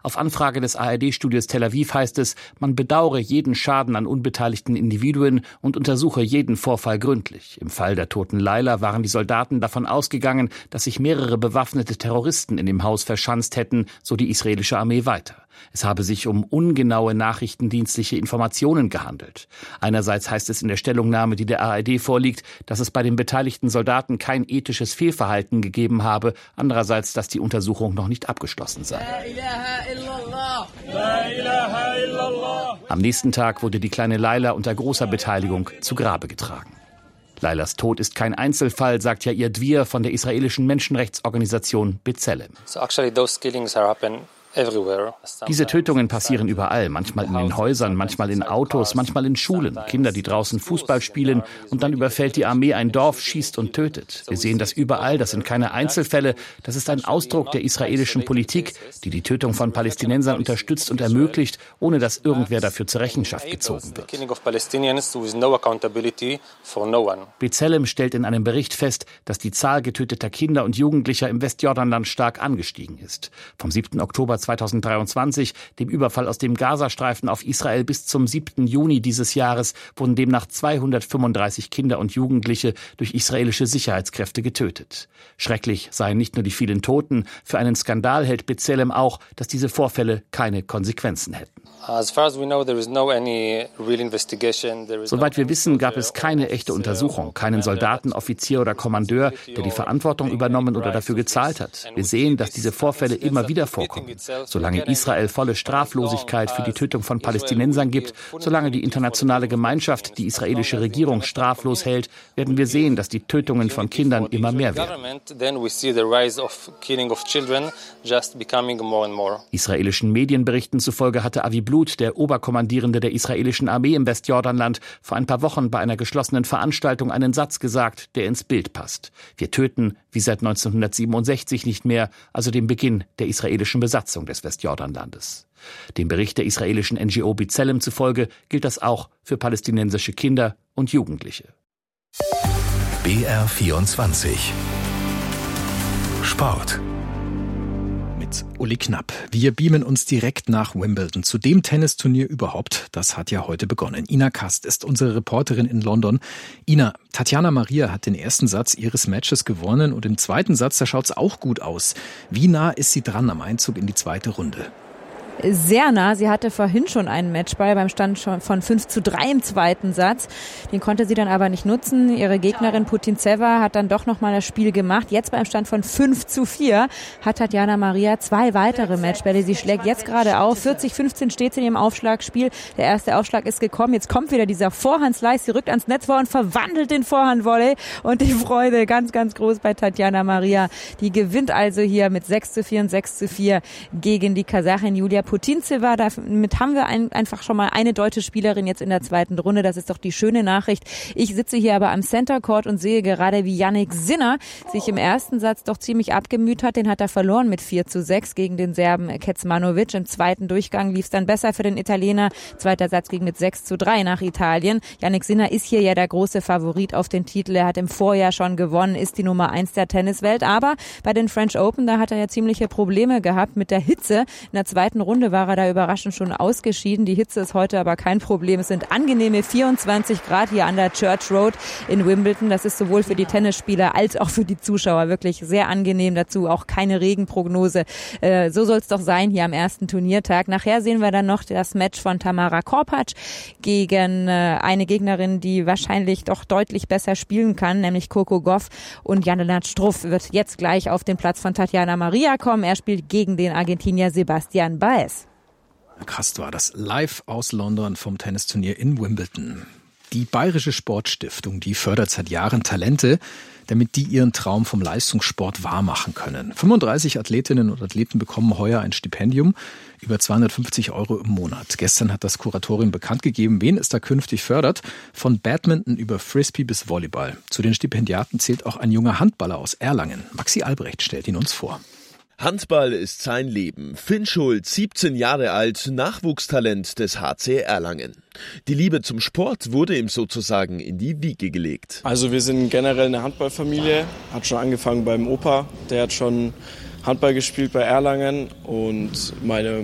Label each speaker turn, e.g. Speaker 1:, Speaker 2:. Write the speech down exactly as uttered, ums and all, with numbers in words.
Speaker 1: Auf Anfrage des A R D-Studios Tel Aviv heißt es, man bedauere jeden Schaden an unbeteiligten Individuen und untersuche jeden Vorfall gründlich. Im Fall der toten Laila waren die Soldaten davon ausgegangen, dass sich mehrere bewaffnete Terroristen in dem Haus verschanzt hätten, so die israelische Armee weiter. Es habe sich um ungenaue nachrichtendienstliche Informationen gehandelt. Einerseits heißt es in der Stellungnahme, die der A R D vorliegt, dass es bei den beteiligten Soldaten kein ethisches Fehlverhalten gegeben habe. Andererseits, dass die Untersuchung noch nicht abgeschlossen sei. Am nächsten Tag wurde die kleine Laila unter großer Beteiligung zu Grabe getragen. Lailas Tod ist kein Einzelfall, sagt Yair Dvir von der israelischen Menschenrechtsorganisation B'Tselem.
Speaker 2: So actually those killings are happening everywhere.
Speaker 1: Diese Tötungen passieren überall, manchmal in den Häusern, manchmal in Autos, manchmal in Schulen. Kinder, die draußen Fußball spielen, und dann überfällt die Armee ein Dorf, schießt und tötet. Wir sehen das überall, das sind keine Einzelfälle. Das ist ein Ausdruck der israelischen Politik, die die Tötung von Palästinensern unterstützt und ermöglicht, ohne dass irgendwer dafür zur Rechenschaft gezogen wird. B'Tselem stellt in einem Bericht fest, dass die Zahl getöteter Kinder und Jugendlicher im Westjordanland stark angestiegen ist. Vom siebten Oktober zweitausenddreiundzwanzig, dem Überfall aus dem Gazastreifen auf Israel, bis zum siebten Juni dieses Jahres wurden demnach zweihundertfünfunddreißig Kinder und Jugendliche durch israelische Sicherheitskräfte getötet. Schrecklich seien nicht nur die vielen Toten, für einen Skandal hält B'Tselem auch, dass diese Vorfälle keine Konsequenzen hätten.
Speaker 2: Soweit
Speaker 1: wir wissen, gab es keine echte Untersuchung, keinen Soldaten, Offizier oder Kommandeur, der die Verantwortung übernommen oder dafür gezahlt hat. Wir sehen, dass diese Vorfälle immer wieder vorkommen. Solange Israel volle Straflosigkeit für die Tötung von Palästinensern gibt, solange die internationale Gemeinschaft die israelische Regierung straflos hält, werden wir sehen, dass die Tötungen von Kindern immer mehr werden. Israelischen Medienberichten zufolge hatte Avi Blut, der Oberkommandierende der israelischen Armee im Westjordanland, vor ein paar Wochen bei einer geschlossenen Veranstaltung einen Satz gesagt, der ins Bild passt. Wir töten wie seit neunzehnhundertsiebenundsechzig nicht mehr, also dem Beginn der israelischen Besatzung des Westjordanlandes. Dem Bericht der israelischen N G O B'Tselem zufolge gilt das auch für palästinensische Kinder und Jugendliche.
Speaker 3: B R vierundzwanzig Sport
Speaker 4: mit Uli Knapp. Wir beamen uns direkt nach Wimbledon, zu dem Tennisturnier überhaupt. Das hat ja heute begonnen. Ina Kast ist unsere Reporterin in London. Ina, Tatjana Maria hat den ersten Satz ihres Matches gewonnen und im zweiten Satz, da schaut's auch gut aus. Wie nah ist sie dran am Einzug in die zweite Runde?
Speaker 5: Sehr nah. Sie hatte vorhin schon einen Matchball beim Stand schon von fünf zu drei im zweiten Satz. Den konnte sie dann aber nicht nutzen. Ihre Gegnerin Putintseva hat dann doch nochmal das Spiel gemacht. Jetzt beim Stand von fünf zu vier hat Tatjana Maria zwei weitere Matchbälle. Sie schlägt jetzt gerade auf. vierzig fünfzehn steht sie in ihrem Aufschlagspiel. Der erste Aufschlag ist gekommen. Jetzt kommt wieder dieser Vorhandslice. Sie rückt ans Netz vor und verwandelt den Vorhandvolley. Und die Freude ganz, ganz groß bei Tatjana Maria. Die gewinnt also hier mit sechs zu vier und sechs zu vier gegen die Kasachin Julia Putintseva. Damit haben wir ein, einfach schon mal eine deutsche Spielerin jetzt in der zweiten Runde. Das ist doch die schöne Nachricht. Ich sitze hier aber am Center Court und sehe gerade, wie Jannik Sinner sich im ersten Satz doch ziemlich abgemüht hat. Den hat er verloren mit vier zu sechs gegen den Serben Kecmanovic. Im zweiten Durchgang lief es dann besser für den Italiener. Zweiter Satz ging mit sechs zu drei nach Italien. Jannik Sinner ist hier ja der große Favorit auf den Titel. Er hat im Vorjahr schon gewonnen, ist die Nummer eins der Tenniswelt. Aber bei den French Open, da hat er ja ziemliche Probleme gehabt mit der Hitze. In der zweiten Runde war er da überraschend schon ausgeschieden. Die Hitze ist heute aber kein Problem. Es sind angenehme vierundzwanzig Grad hier an der Church Road in Wimbledon. Das ist sowohl für die Tennisspieler als auch für die Zuschauer wirklich sehr angenehm. Dazu auch keine Regenprognose. Äh, so soll es doch sein hier am ersten Turniertag. Nachher sehen wir dann noch das Match von Tamara Korpatsch gegen äh, eine Gegnerin, die wahrscheinlich doch deutlich besser spielen kann, nämlich Coco Gauff. Und Jan-Lennart Struff wird jetzt gleich auf den Platz von Tatjana Maria kommen. Er spielt gegen den Argentinier Sebastian Baez.
Speaker 4: Krass war das live aus London vom Tennisturnier in Wimbledon. Die Bayerische Sportstiftung, die fördert seit Jahren Talente, damit die ihren Traum vom Leistungssport wahrmachen können. fünfunddreißig Athletinnen und Athleten bekommen heuer ein Stipendium über zweihundertfünfzig Euro im Monat. Gestern hat das Kuratorium bekannt gegeben, wen es da künftig fördert. Von Badminton über Frisbee bis Volleyball. Zu den Stipendiaten zählt auch ein junger Handballer aus Erlangen. Maxi Albrecht stellt ihn uns vor.
Speaker 6: Handball ist sein Leben. Finn Schulz, siebzehn Jahre alt, Nachwuchstalent des H C Erlangen. Die Liebe zum Sport wurde ihm sozusagen in die Wiege gelegt.
Speaker 7: Also wir sind generell eine Handballfamilie. Hat schon angefangen beim Opa. Der hat schon Handball gespielt bei Erlangen. Und meine